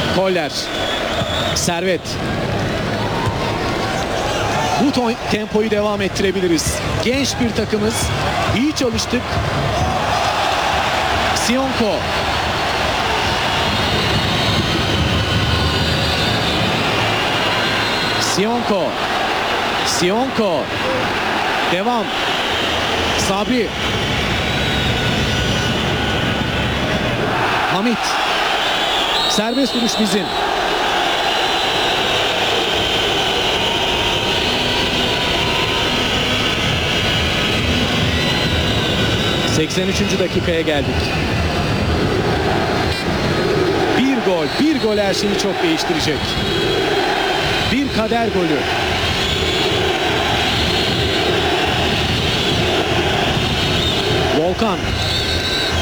Koller. Servet. Bu tempoyu devam ettirebiliriz. Genç bir takımız. İyi çalıştık. Sionko. Sionko. Sionko. Devam. Sabri. Hamit. Serbest vuruş bizim. ...83. dakikaya geldik. Bir gol her şeyi çok değiştirecek. Bir kader golü. Volkan.